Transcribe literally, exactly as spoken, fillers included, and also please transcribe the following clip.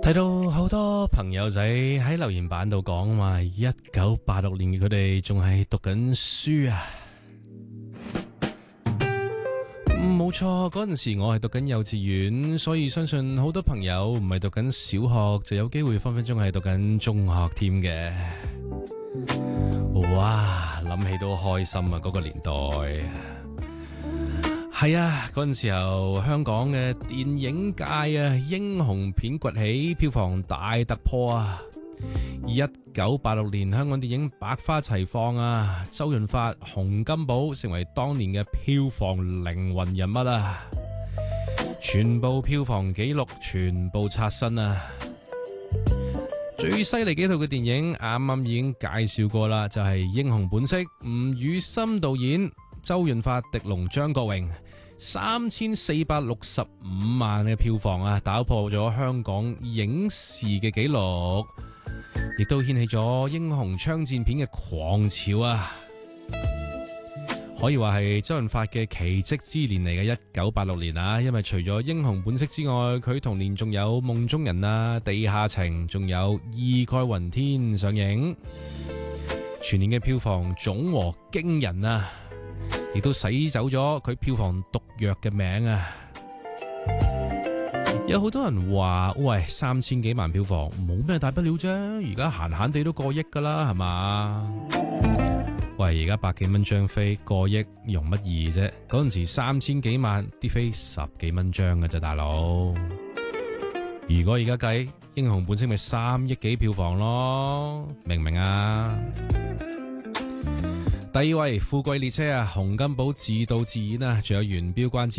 睇到好多朋友仔喺留言板度講話，一九八六年佢哋仲係讀緊書啊！冇錯，嗰陣時我係讀緊幼稚園，所以相信好多朋友唔係讀緊小學，就有機會分分鐘係讀緊中學添嘅。哇，諗起都開心啊！嗰個年代係啊，嗰陣時候香港嘅電影界啊，英雄片崛起，票房大突破啊！一九八六年香港電影百花齊放啊，周潤發、洪金寶成為當年嘅票房靈魂人物啊，全部票房紀錄全部刷新啊！最犀利幾套嘅電影啱啱已經介紹過啦，就係《英雄本色》，吳宇森導演，周潤發、狄龍、張國榮，三千四百六十五萬嘅票房啊，打破咗香港影視嘅紀錄，亦都掀起咗英雄槍戰片嘅狂潮啊！可以話係周潤發嘅奇蹟之年嚟嘅一九八六年啊，因為除咗英雄本色之外，佢同年仲有夢中人啊、地下情，仲有義蓋雲天上映，全年嘅票房總和驚人啊，亦都洗走咗佢票房毒藥嘅名啊！有好多人話喂，三千幾萬票房冇咩大不了啫，而家閒閒地都過億噶啦，係嘛？喂，而家百幾蚊張飛過億容乜易啫？嗰陣時三千幾萬啲飛十幾蚊張㗎啫，大佬。如果而家計英雄本色咪三億幾票房咯，明唔明啊？第二位富貴列車啊，洪金寶自導自演啊，仲有元彪關之